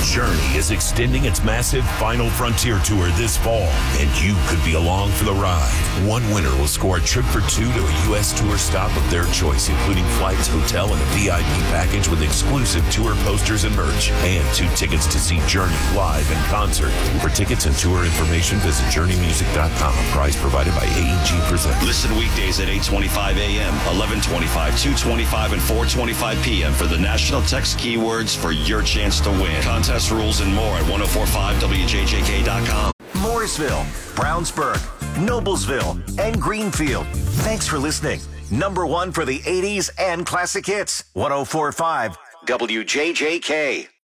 Journey is extending its massive Final Frontier tour this fall, and you could be along for the ride. One winner will score a trip for two to a U.S. tour stop of their choice, including flights, hotel, and a VIP package with exclusive tour posters and merch, and 2 tickets to see Journey live in concert. For tickets and tour information, visit JourneyMusic.com. Prize provided by AEG Presents. Listen weekdays at 8:25 a.m., 11:25, 2:25, and 4:25 p.m. for the national text keywords for your chance to win. Contest rules and more at 1045wjjk.com. Mooresville, Brownsburg, Noblesville, and Greenfield. Thanks for listening. Number 1 for the 80s and classic hits. 1045 WJJK.